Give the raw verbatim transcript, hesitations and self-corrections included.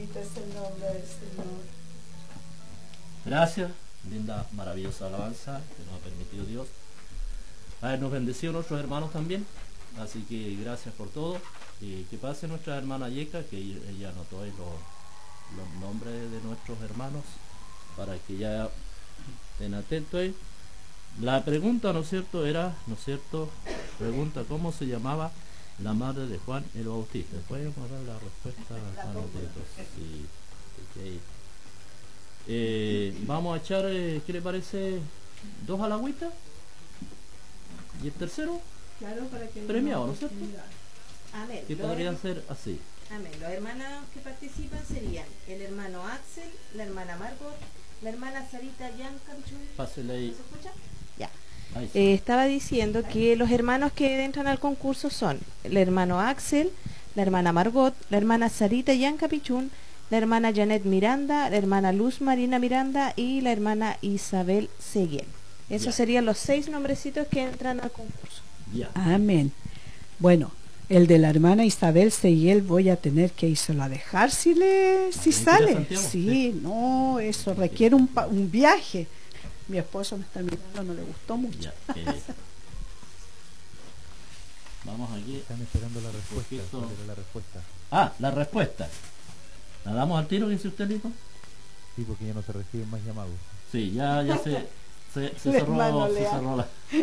Bendito es el nombre del Señor. Gracias, linda, maravillosa alabanza que nos ha permitido Dios. Habernos bendecido nuestros hermanos también. Así que gracias por todo. Y que pase nuestra hermana Yeka, que ella anotó ahí los, los nombres de nuestros hermanos para que ya estén atentos ahí. La pregunta, ¿no es cierto?, era, ¿no es cierto?, pregunta, ¿cómo se llamaba la madre de Juan el Bautista? ¿Pueden dar la respuesta a los dedos? Sí, okay. eh, Vamos a echar, eh, ¿qué le parece? ¿Dos a la agüita? ¿Y el tercero? Claro, para que premiado, ¿no es cierto? Amén. Que podrían ser así. Amén. Los hermanos que participan serían el hermano Axel, la hermana Margot, la hermana Sarita Yanka. Pásele ahí. ¿Se escucha? Ya. Ahí sí. Eh, estaba diciendo que los hermanos que entran al concurso son el hermano Axel, la hermana Margot, la hermana Sarita Yanka Pichún, la hermana Janet Miranda, la hermana Luz Marina Miranda y la hermana Isabel Seguiel. Esos Ya. serían los seis nombrecitos que entran al concurso. Ya. Amén. Bueno, el de la hermana Isabel Seguiel voy a tener que irse a dejar si le si sale. Sí, sí, no, eso requiere un, pa, un viaje. Mi esposo me está mirando, no le gustó mucho. Ya, eh. Vamos aquí. Están esperando la respuesta. Esto... ¿Cuál era la respuesta? Ah, la respuesta. ¿La damos al tiro, dice usted, Lito? Sí, porque ya no se reciben más llamados. Sí, ya, ya se, se, se cerró, se cerró la...